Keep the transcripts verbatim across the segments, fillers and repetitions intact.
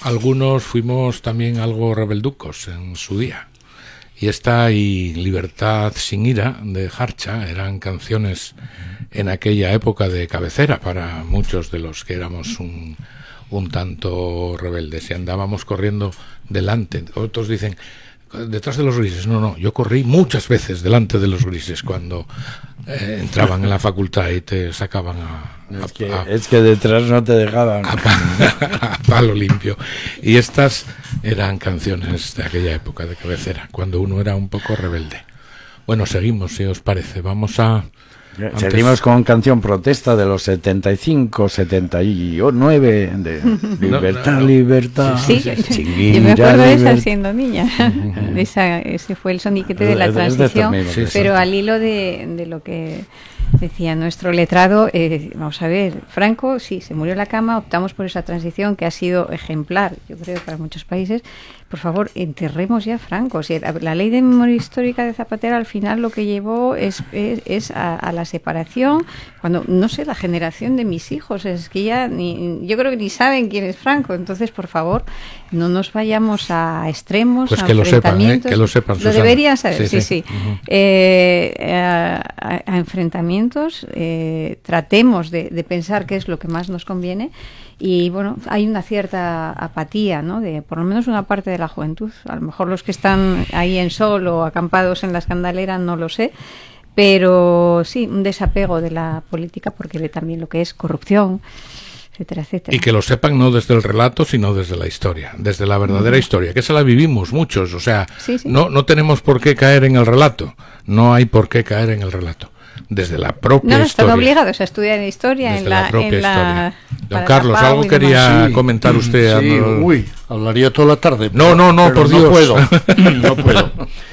algunos fuimos también algo rebelducos en su día. Y esta y Libertad sin ira de Jarcha eran canciones en aquella época de cabecera para muchos de los que éramos un, un tanto rebeldes y andábamos corriendo delante. Otros dicen, detrás de los grises. No, no, yo corrí muchas veces delante de los grises cuando eh, entraban en la facultad y te sacaban a, a, es, que, a, es que detrás no te dejaban a, a, a palo limpio. Y estas eran canciones de aquella época de cabecera, cuando uno era un poco rebelde. Bueno, seguimos, si os parece. Vamos a... Antes... Seguimos con canción protesta de los setenta y cinco, setenta y nueve, de Libertad, no, no, no. Libertad. Sí, sí, sí. Sin yo me acuerdo de esa siendo niña. esa, ese fue el soniquete de la transición, es de pero al hilo de, de lo que decía nuestro letrado, eh, vamos a ver, Franco, sí, se murió en la cama, optamos por esa transición que ha sido ejemplar, yo creo, para muchos países. Por favor, enterremos ya a Franco. O sea, la ley de memoria histórica de Zapatero al final lo que llevó es, es, es a, a la separación. Cuando, no sé, la generación de mis hijos, es que ya ni, yo creo que ni saben quién es Franco. Entonces, por favor, no nos vayamos a extremos, pues a que enfrentamientos. Lo sepan, ¿eh? Que lo sepan, Lo Susana. deberían saber, sí, sí. sí. Uh-huh. Eh, a, a enfrentamientos, eh, tratemos de, de pensar qué es lo que más nos conviene. Y bueno, hay una cierta apatía, ¿no? De por lo menos una parte de la juventud. A lo mejor los que están ahí en Sol o acampados en la Escandalera no lo sé, pero sí, un desapego de la política porque ve también lo que es corrupción, etcétera, etcétera. Y que lo sepan no desde el relato, sino desde la historia, desde la verdadera uh-huh. historia, que esa la vivimos muchos, o sea, sí, sí. no no tenemos por qué caer en el relato, no hay por qué caer en el relato. Desde la propia no, no, historia. están obligados a estudiar historia Desde en la, la propia en la historia. Don Carlos, algo quería sí, comentar usted. Sí, no... uy, hablaría toda la tarde. No, no, no, por Dios. No puedo, no puedo.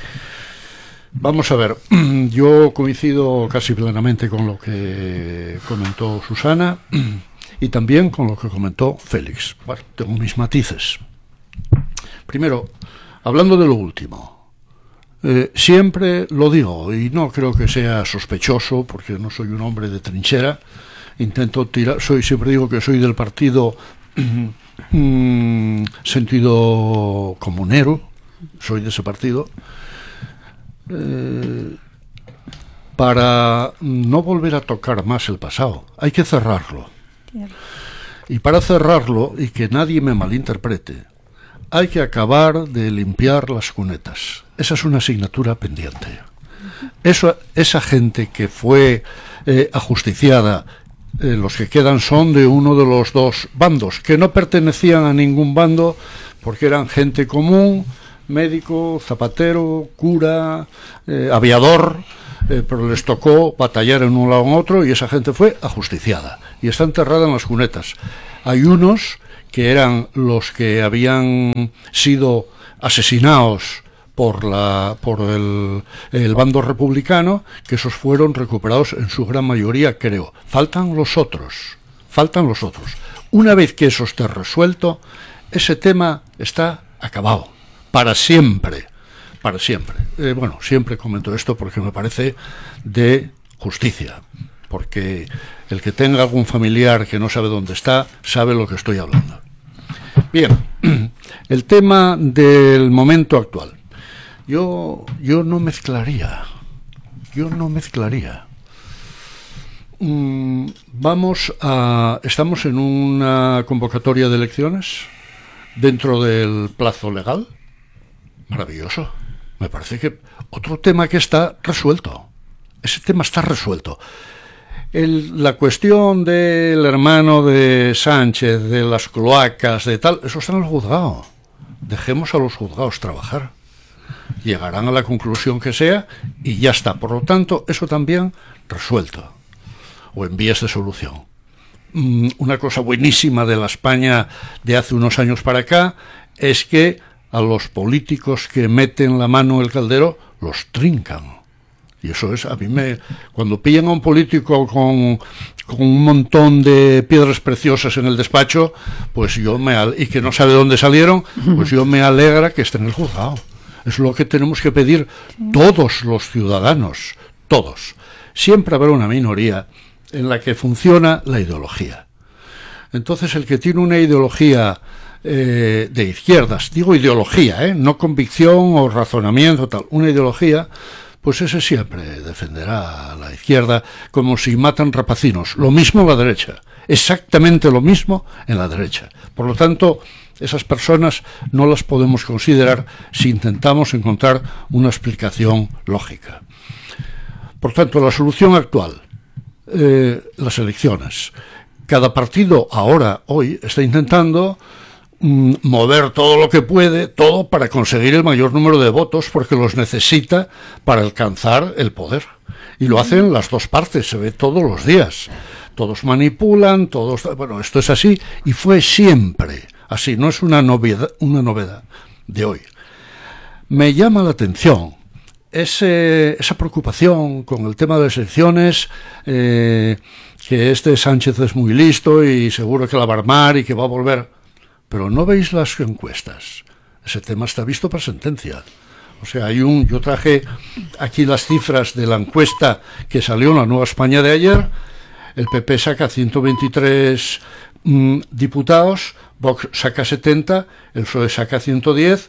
Vamos a ver, yo coincido casi plenamente con lo que comentó Susana y también con lo que comentó Félix. Bueno, tengo mis matices. Primero, hablando de lo último. Eh, siempre lo digo, y no creo que sea sospechoso, porque no soy un hombre de trinchera, intento tirar, soy siempre digo que soy del partido mm, sentido comunero, soy de ese partido, eh, para no volver a tocar más el pasado, hay que cerrarlo. Y para cerrarlo, y que nadie me malinterprete, hay que acabar de limpiar las cunetas. Esa es una asignatura pendiente. Eso, esa gente que fue eh, ajusticiada, eh, los que quedan son de uno de los dos bandos, que no pertenecían a ningún bando porque eran gente común, médico, zapatero, cura, eh, aviador, eh, pero les tocó batallar en un lado o en otro y esa gente fue ajusticiada y está enterrada en las cunetas. Hay unos que eran los que habían sido asesinados por la por el, el bando republicano, que esos fueron recuperados en su gran mayoría, creo. Faltan los otros, faltan los otros. Una vez que eso esté resuelto, ese tema está acabado, para siempre, para siempre. Eh, bueno, siempre comento esto porque me parece de justicia, porque el que tenga algún familiar que no sabe dónde está, sabe lo que estoy hablando. Bien, el tema del momento actual. Yo, yo no mezclaría, yo no mezclaría. Mm, vamos a, estamos en una convocatoria de elecciones dentro del plazo legal. Maravilloso. Me parece que otro tema que está resuelto. Ese tema está resuelto. El, la cuestión del hermano de Sánchez, de las cloacas, de tal, eso está en el juzgado. Dejemos a los juzgados trabajar. Llegarán a la conclusión que sea y ya está. Por lo tanto, eso también resuelto. O en vías de solución. Mm, una cosa buenísima de la España de hace unos años para acá es que a los políticos que meten la mano en el caldero los trincan. Y eso es, a mí me... Cuando pillan a un político con, con un montón de piedras preciosas en el despacho, pues yo me... y que no sabe dónde salieron, pues yo me alegra que esté en el juzgado. Es lo que tenemos que pedir todos los ciudadanos, todos. Siempre habrá una minoría en la que funciona la ideología. Entonces, el que tiene una ideología eh, de izquierdas, digo ideología, ¿eh? No convicción o razonamiento, tal, una ideología, pues ese siempre defenderá a la izquierda como si matan rapacinos. Lo mismo en la derecha, exactamente lo mismo en la derecha. Por lo tanto, esas personas no las podemos considerar si intentamos encontrar una explicación lógica. Por tanto, la solución actual, eh, las elecciones. Cada partido ahora, hoy, está intentando mm, mover todo lo que puede, todo para conseguir el mayor número de votos, porque los necesita para alcanzar el poder. Y lo hacen las dos partes, se ve todos los días. Todos manipulan, todos... Bueno, esto es así, y fue siempre así, no es una novedad, una novedad de hoy. Me llama la atención ese, esa preocupación con el tema de las elecciones, eh, que este Sánchez es muy listo y seguro que la va a armar y que va a volver. Pero no veis las encuestas. Ese tema está visto para sentencia. O sea, hay un... Yo traje aquí las cifras de la encuesta que salió en la Nueva España de ayer. El P P saca ciento veintitrés mm, diputados, Vox saca setenta, el P S O E saca ciento diez,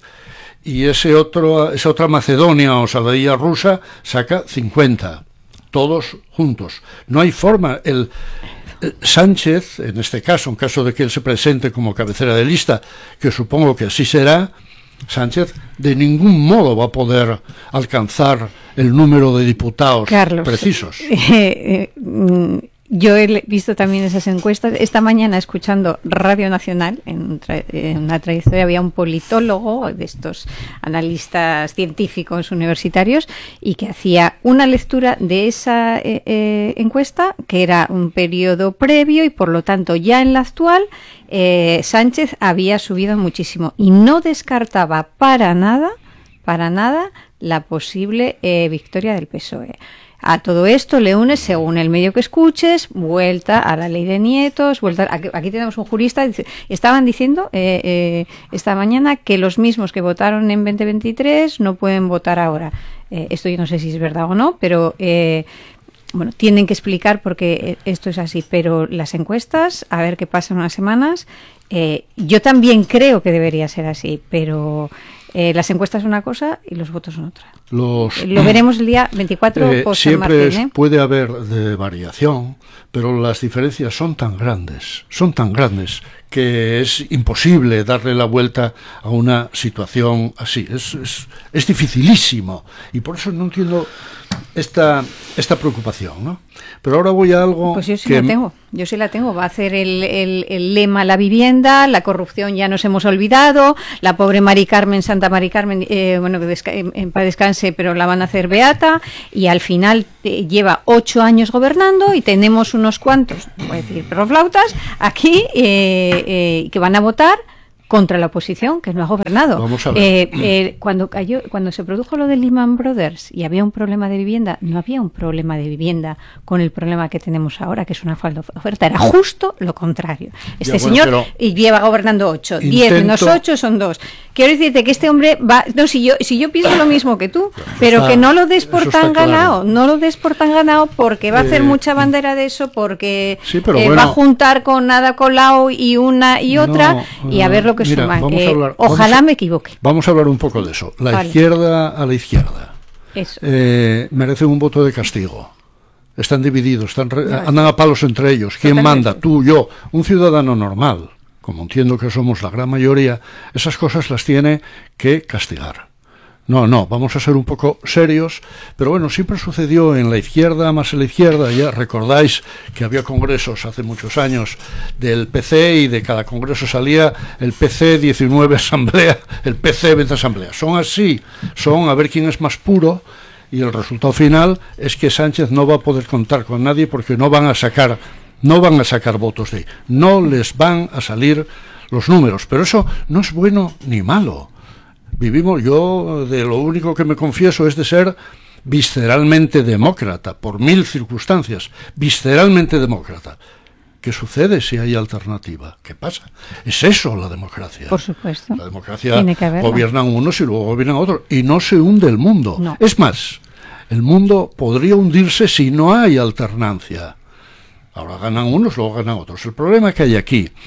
y ese otro, esa otra Macedonia o saladilla rusa saca cincuenta, todos juntos. No hay forma. El, el Sánchez, en este caso, en caso de que él se presente como cabecera de lista, que supongo que así será, Sánchez de ningún modo va a poder alcanzar el número de diputados Carlos, precisos. Eh, eh, Yo he visto también esas encuestas. Esta mañana, escuchando Radio Nacional, en, tra en una trayectoria había un politólogo de estos analistas científicos universitarios y que hacía una lectura de esa eh, eh, encuesta, que era un periodo previo y por lo tanto ya en la actual eh, Sánchez había subido muchísimo y no descartaba para nada, para nada la posible eh, victoria del P S O E. A todo esto le une, según el medio que escuches, vuelta a la ley de nietos, vuelta. Aquí, aquí tenemos un jurista, estaban diciendo eh, eh, esta mañana que los mismos que votaron en veinte veintitrés no pueden votar ahora. Eh, esto yo no sé si es verdad o no, pero eh, bueno, tienen que explicar por qué esto es así. Pero las encuestas, a ver qué pasa en unas semanas. Eh, yo también creo que debería ser así, pero eh, las encuestas son una cosa y los votos son otra. Los, Lo veremos el día veinticuatro eh, post siempre Martín, ¿eh? Puede haber de variación, pero las diferencias son tan grandes, son tan grandes que es imposible darle la vuelta a una situación así. Es, es, es dificilísimo y por eso no entiendo esta, esta preocupación, ¿no? Pero ahora voy a algo. Pues yo sí que... la tengo, yo sí la tengo. Va a hacer el, el, el lema la vivienda, la corrupción ya nos hemos olvidado, la pobre Mari Carmen, Santa Mari Carmen, eh, bueno, que desca en, en paz descanse, pero la van a hacer beata, y al final eh, lleva ocho años gobernando y tenemos unos cuantos, voy a decir, perroflautas aquí eh, eh, que van a votar contra la oposición, que no ha gobernado. Vamos a ver. Eh, eh, cuando cayó, cuando se produjo lo de Lehman Brothers y había un problema de vivienda, no había un problema de vivienda con el problema que tenemos ahora, que es una falta de oferta, era justo lo contrario. Este ya, bueno, señor y lleva gobernando ocho, intento... diez menos ocho son dos. Quiero decirte que este hombre va, no, si yo, si yo pienso lo mismo que tú, pero está, que no lo des por tan ganado, claro. no lo des por tan ganado porque va a hacer eh, mucha bandera de eso, porque sí, eh, bueno, va a juntar con Ada Colau y una y otra, no, y a ver lo que mira, suman. Vamos Eh, a hablar, ojalá vamos, me equivoque. Vamos a hablar un poco de eso. La vale. izquierda a la izquierda. Eso. Eh, merecen un voto de castigo. Están divididos, están re, no, andan a palos entre ellos. ¿Quién manda? Tú, yo. Un ciudadano normal, como entiendo que somos la gran mayoría, esas cosas las tiene que castigar. No, no, vamos a ser un poco serios, pero bueno, siempre sucedió en la izquierda, más en la izquierda. Ya recordáis que había congresos hace muchos años del P C y de cada congreso salía el P C diecinueve asamblea, el P C veinte asamblea. Son así, son a ver quién es más puro, y el resultado final es que Sánchez no va a poder contar con nadie porque no van a sacar, no van a sacar votos de ahí, no les van a salir los números, pero eso no es bueno ni malo. Vivimos, yo de lo único que me confieso es de ser visceralmente demócrata, por mil circunstancias, visceralmente demócrata. ¿Qué sucede si hay alternativa? ¿Qué pasa? Es eso la democracia. Por supuesto. La democracia gobiernan unos y luego gobiernan otros, y no se hunde el mundo. No. Es más, el mundo podría hundirse si no hay alternancia. Ahora ganan unos, luego ganan otros. El problema que hay aquí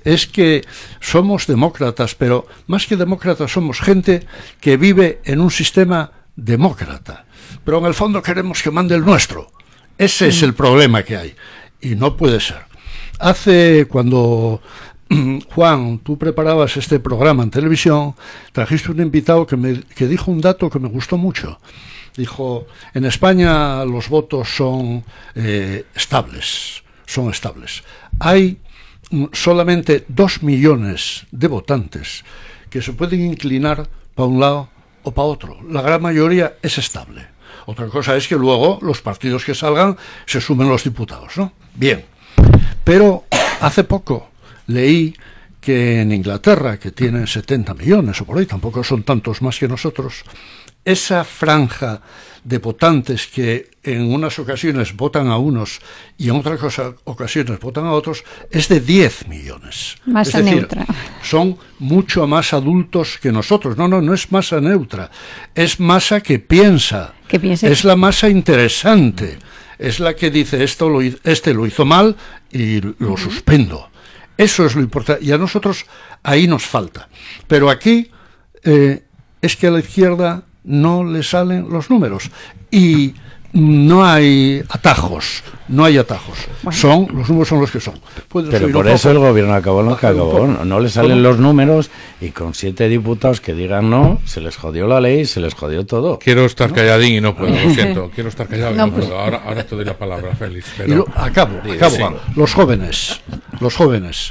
es que somos demócratas, pero más que demócratas somos gente que vive en un sistema demócrata, pero en el fondo queremos que mande el nuestro. Ese sí. es el problema que hay, y no puede ser. Hace, cuando Juan, tú preparabas este programa en televisión, trajiste un invitado que me que dijo un dato que me gustó mucho. Dijo, en España los votos son eh, estables, son estables. Hay solamente dos millones de votantes que se pueden inclinar para un lado o para otro. La gran mayoría es estable. Otra cosa es que luego los partidos que salgan se sumen los diputados, ¿no? Bien. Pero hace poco leí que en Inglaterra, que tienen setenta millones o por ahí, tampoco son tantos más que nosotros, esa franja de votantes que en unas ocasiones votan a unos y en otras cosa, ocasiones votan a otros, es de diez millones. Masa es decir, neutra. Son mucho más adultos que nosotros. No, no, no es masa neutra. Es masa que piensa. Que piense. Es la masa interesante. Es la que dice, esto lo, este lo hizo mal y lo uh-huh. suspendo. Eso es lo importante. Y a nosotros ahí nos falta. Pero aquí eh, es que a la izquierda no le salen los números y no hay atajos, no hay atajos. Bueno. Son, los números son los que son. Puedes Pero por eso el gobierno acabó lo que acabó. No, no le salen ¿Cómo? los números y con siete diputados que digan no, se les jodió la ley, se les jodió todo. Quiero estar ¿no? calladín y no puedo, lo siento. Quiero estar callado no, y no pues... puedo. Ahora, ahora te doy la palabra, Félix. Pero... Y lo, acabo, sí, acabo. Sí. Los jóvenes, los jóvenes.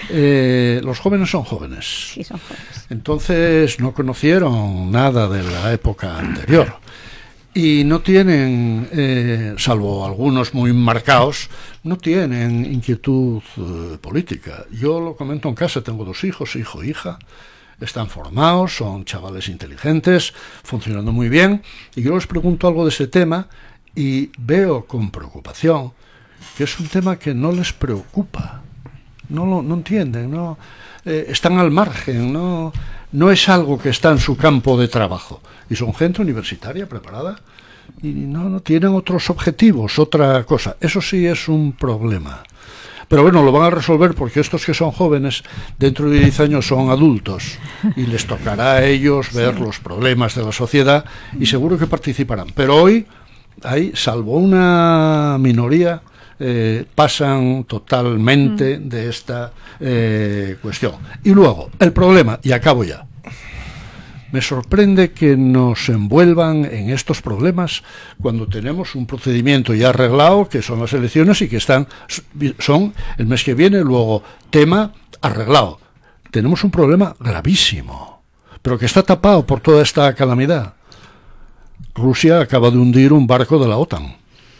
Eh, los jóvenes son jóvenes. Sí, son jóvenes. Entonces no conocieron nada de la época anterior y no tienen, eh, salvo algunos muy marcados, no tienen inquietud eh, política. Yo lo comento en casa, tengo dos hijos, hijo e hija, están formados, son chavales inteligentes, funcionando muy bien, y yo les pregunto algo de ese tema y veo con preocupación que es un tema que no les preocupa. No lo no entienden, no eh, están al margen, no no es algo que está en su campo de trabajo. Y son gente universitaria preparada y no, no tienen otros objetivos, otra cosa. Eso sí es un problema. Pero bueno, lo van a resolver porque estos que son jóvenes, dentro de diez años son adultos y les tocará a ellos ver sí. los problemas de la sociedad y seguro que participarán. Pero hoy, hay, salvo una minoría, Eh, pasan totalmente mm. de esta eh, cuestión. Y luego, el problema, y acabo ya. Me sorprende que nos envuelvan en estos problemas cuando tenemos un procedimiento ya arreglado, que son las elecciones y que están son el mes que viene, luego tema arreglado. Tenemos un problema gravísimo, pero que está tapado por toda esta calamidad. Rusia acaba de hundir un barco de la OTAN.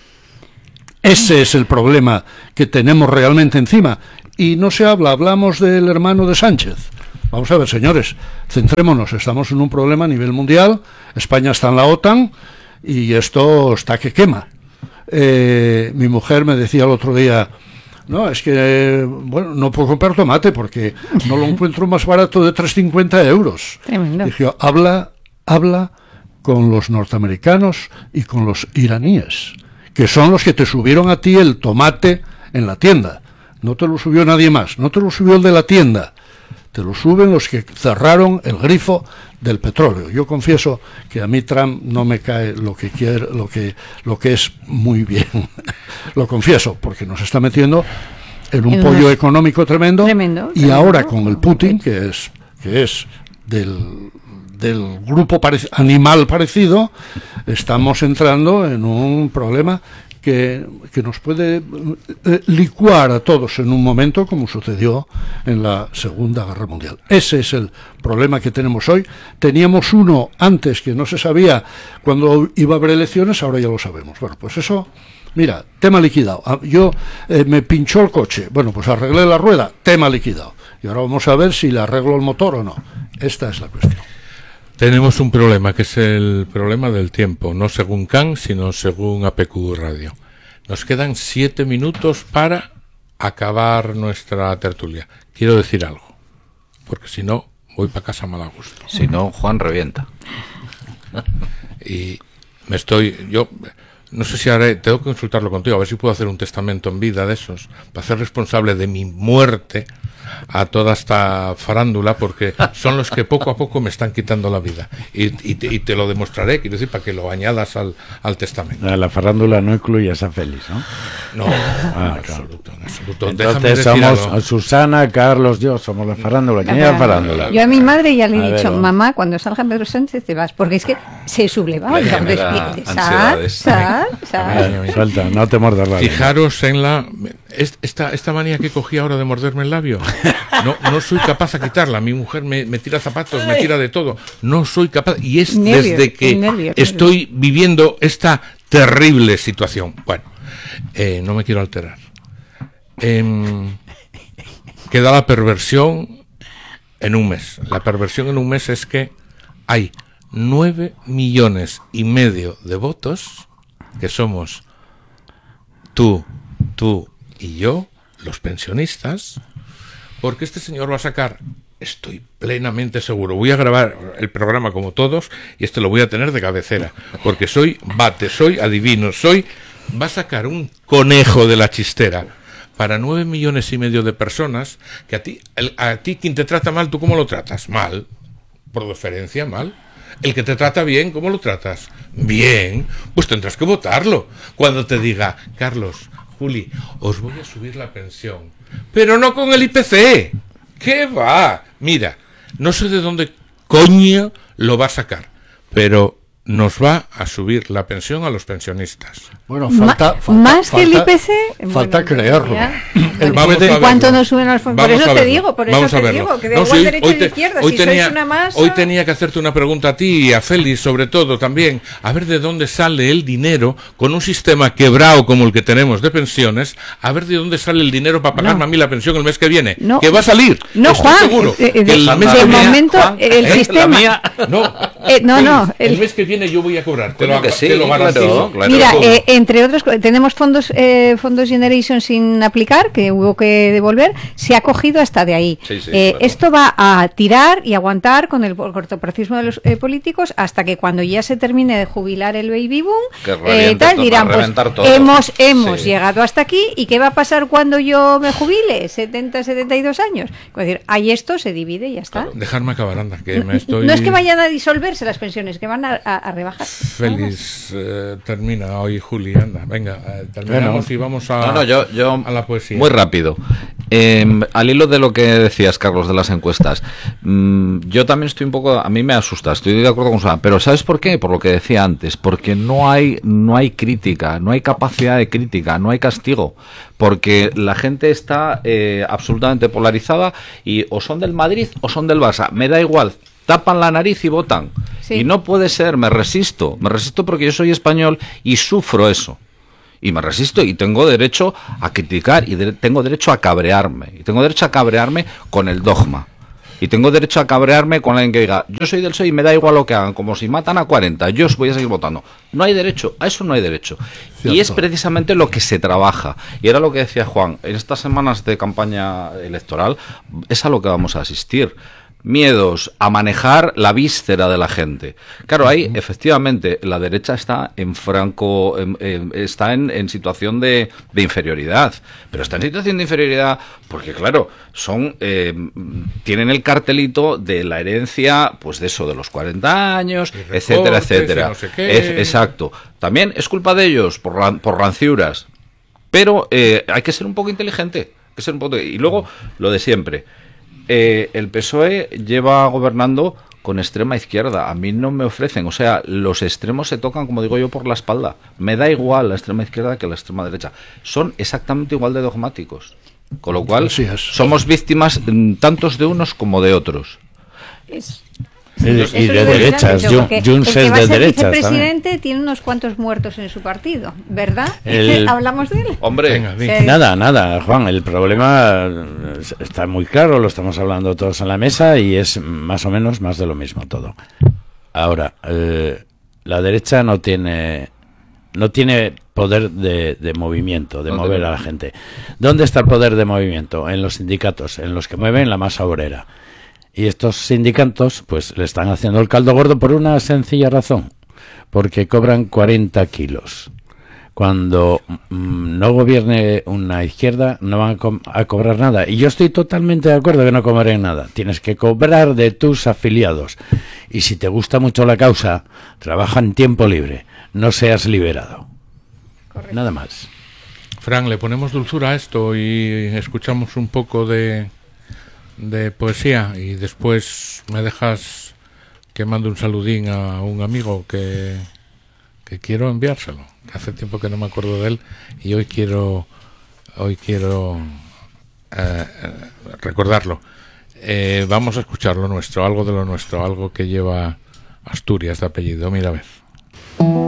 Ese es el problema que tenemos realmente encima. Y no se habla, hablamos del hermano de Sánchez. Vamos a ver, señores, centrémonos, estamos en un problema a nivel mundial, España está en la OTAN y esto está que quema. Eh, mi mujer me decía el otro día, no, es que, bueno, no puedo comprar tomate porque no lo encuentro más barato de trescientos cincuenta euros. Tremendo. Dije, habla, habla con los norteamericanos y con los iraníes, que son los que te subieron a ti el tomate en la tienda. No te lo subió nadie más, no te lo subió el de la tienda, te lo suben los que cerraron el grifo del petróleo. Yo confieso que a mí Trump no me cae lo que quiere, lo que, lo que es muy bien. Lo confieso, porque nos está metiendo en un en pollo unos... económico tremendo, tremendo y tremendo. Ahora con el Putin, que es, que es del... del grupo parec- animal parecido, estamos entrando en un problema que, que nos puede eh, licuar a todos en un momento, como sucedió en la Segunda Guerra Mundial. Ese es el problema que tenemos hoy. Teníamos uno antes que no se sabía cuando iba a haber elecciones, ahora ya lo sabemos. Bueno, pues eso, mira, tema liquidado. Yo eh, me pinchó el coche, bueno, pues arreglé la rueda, tema liquidado. Y ahora vamos a ver si le arreglo el motor o no. Esta es la cuestión. Tenemos un problema, que es el problema del tiempo, no según Can, sino según A P Q Radio. Nos quedan siete minutos para acabar nuestra tertulia. Quiero decir algo, porque si no, voy para casa mal a gusto. Si no, Juan revienta. Y me estoy... yo no sé si haré, tengo que consultarlo contigo, a ver si puedo hacer un testamento en vida de esos, para ser responsable de mi muerte a toda esta farándula, porque son los que poco a poco me están quitando la vida. Y, y, te, y te lo demostraré, quiero decir, para que lo añadas al, al testamento. La farándula no incluye a Félix, ¿no? No, ah, en absoluto, en absoluto. Entonces somos algo. Susana, Carlos, yo, somos la farándula. ¿Quién es la farándula? Yo a mi madre ya le he a dicho, ver, mamá, cuando salga Pedro Sánchez te vas, porque es que se sublevaba. Sal, sal, sal. Suelta, no te mordas la Fijaros en la... Esta, esta manía que cogí ahora de morderme el labio, no, no soy capaz de quitarla. Mi mujer me, me tira zapatos, me tira de todo. No soy capaz. Y es nervios, desde que nervios, estoy nervios. viviendo esta terrible situación. Bueno, eh, no me quiero alterar. Eh, queda la perversión en un mes. La perversión en un mes es que hay nueve millones y medio de votos, que somos tú, tú y yo, los pensionistas, porque este señor va a sacar, estoy plenamente seguro, voy a grabar el programa como todos y este lo voy a tener de cabecera, porque soy bate, soy adivino, soy, va a sacar un conejo de la chistera para nueve millones y medio de personas, que a ti, el, a ti quien te trata mal, ¿tú cómo lo tratas? Mal, por deferencia, mal. El que te trata bien, ¿cómo lo tratas? Bien, pues tendrás que votarlo. Cuando te diga, Carlos, Juli, os voy a subir la pensión, pero no con el I P C. ¿Qué va? Mira, no sé de dónde coño lo va a sacar, pero nos va a subir la pensión a los pensionistas. Bueno, falta... Ma, falta ¿Más falta, que el I P C? Falta bueno, creerlo. El puede, ¿Cuánto nos suben al fondo? Por eso te digo, por eso te digo, que da no, igual sí, derecha y izquierda, hoy si tenía, sois una masa... Hoy tenía que hacerte una pregunta a ti y a Félix, sobre todo, también, a ver de dónde sale el dinero, con un sistema quebrado como el que tenemos de pensiones, a ver de dónde sale el dinero para pagarme no. a mí la pensión el mes que viene. No. Que va a salir, no, estoy Juan, seguro. Eh, eh, que el mes que momento, Juan, el ¿eh? sistema... No, eh, no, no. El, el mes que viene yo voy a cobrar, te lo, que sí, te lo garantizo. Claro, claro. Mira, eh, entre otros, tenemos fondos eh, fondos Generation sin aplicar, que hubo que devolver, se ha cogido hasta de ahí. Sí, sí, eh, claro. Esto va a tirar y aguantar con el cortoplacismo de los eh, políticos hasta que cuando ya se termine de jubilar el baby boom, eh, tal, dirán, pues todo. hemos, hemos sí. llegado hasta aquí, ¿y qué va a pasar cuando yo me jubile? setenta, setenta y dos años. Es decir, ahí esto se divide y ya está. Claro, dejarme acabar, anda, que me estoy... No es que vayan a disolverse las pensiones, que van a, a, a rebajar. Félix, eh, termina hoy, Juli, anda, venga, eh, terminamos bueno. y vamos a, no, no, yo, yo, a la poesía. Muy rápido. Eh, al hilo de lo que decías, Carlos, de las encuestas, mmm, yo también estoy un poco, a mí me asusta, estoy de acuerdo con Susana, pero ¿sabes por qué? Por lo que decía antes, porque no hay, no hay crítica, no hay capacidad de crítica, no hay castigo, porque la gente está eh, absolutamente polarizada y o son del Madrid o son del Barça, me da igual. Tapan la nariz y votan. Sí. Y no puede ser, me resisto. Me resisto porque yo soy español y sufro eso. Y me resisto y tengo derecho a criticar y de- tengo derecho a cabrearme. Y tengo derecho a cabrearme con el dogma. Y tengo derecho a cabrearme con alguien que diga, yo soy del P S O E y me da igual lo que hagan, como si matan a cuarenta, yo os voy a seguir votando. No hay derecho, a eso no hay derecho. Cierto. Y es precisamente lo que se trabaja. Y era lo que decía Juan, en estas semanas de campaña electoral es a lo que vamos a asistir. Miedos a manejar la víscera de la gente. Claro, ahí efectivamente la derecha está en franco, en, en, está en, en situación de, de inferioridad, pero está en situación de inferioridad porque claro, son eh, tienen el cartelito de la herencia, pues de eso, de los cuarenta años, recortes, etcétera, etcétera. No sé qué. Es, exacto. También es culpa de ellos por, ran, por ranciuras, pero eh, hay que ser un poco inteligente, hay que ser un poco, y luego lo de siempre. Eh, el P S O E lleva gobernando con extrema izquierda. A mí no me ofrecen, o sea, los extremos se tocan, como digo yo, por la espalda. Me da igual la extrema izquierda que la extrema derecha. Son exactamente igual de dogmáticos. Con lo cual, somos víctimas tantos de unos como de otros. Es... Sí, y de, y de derechas, Junts es de derechas. El vicepresidente tiene unos cuantos muertos en su partido, ¿verdad? El... ¿Hablamos de él? Hombre, venga, venga. Nada, nada, Juan, el problema está muy claro, lo estamos hablando todos en la mesa y es más o menos más de lo mismo todo. Ahora, eh, la derecha no tiene no tiene poder de, de movimiento, de no mover a la gente. ¿Dónde está el poder de movimiento? En los sindicatos, en los que mueven la masa obrera. Y estos sindicatos pues le están haciendo el caldo gordo por una sencilla razón, porque cobran cuarenta kilos. cuando mm, no gobierne una izquierda, no van a, co- a cobrar nada. Y yo estoy totalmente de acuerdo que no cobrarán nada. Tienes que cobrar de tus afiliados. Y si te gusta mucho la causa, trabaja en tiempo libre. No seas liberado. Correcto. Nada más. Fran, le ponemos dulzura a esto y escuchamos un poco de, de poesía y después me dejas que mande un saludín a un amigo que, que quiero enviárselo. Hace tiempo que no me acuerdo de él y hoy quiero hoy quiero eh, recordarlo. Eh, vamos a escuchar lo nuestro, algo de lo nuestro, algo que lleva Asturias de apellido. Mira a ver.